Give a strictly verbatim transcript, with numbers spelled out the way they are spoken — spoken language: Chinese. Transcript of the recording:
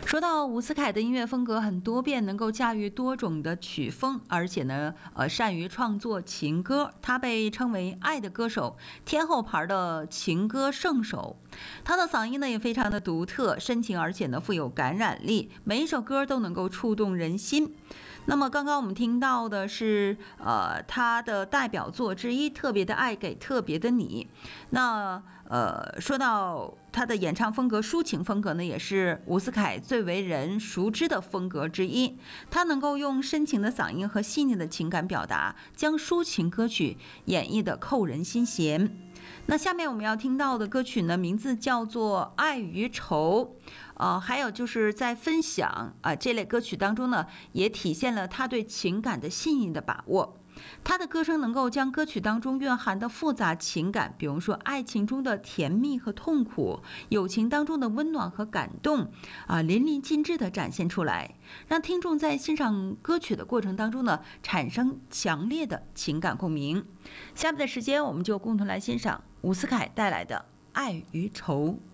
说到伍思凯的音乐风格很多变，能够驾驭多种的曲风，而且呢，呃，善于创作情歌。他被称为“爱的歌手”、天后牌的情歌圣手。他的嗓音呢也非常的独特、深情，而且呢富有感染力，每一首歌都能够触动人心。那么刚刚我们听到的是呃他的代表作之一《特别的爱给特别的你》。那呃说到他的演唱风格，抒情风格呢也是伍思凯最为人熟知的风格之一。他能够用深情的嗓音和细腻的情感表达，将抒情歌曲演绎得扣人心弦。那下面我们要听到的歌曲呢，名字叫做《爱与愁》。呃，还有就是在分享啊、呃、这类歌曲当中呢，也体现了他对情感的细腻的把握。他的歌声能够将歌曲当中蕴含的复杂情感，比如说爱情中的甜蜜和痛苦，友情当中的温暖和感动啊、呃，淋漓尽致地展现出来，让听众在欣赏歌曲的过程当中呢，产生强烈的情感共鸣。下面的时间，我们就共同来欣赏伍思凯带来的《爱与愁》。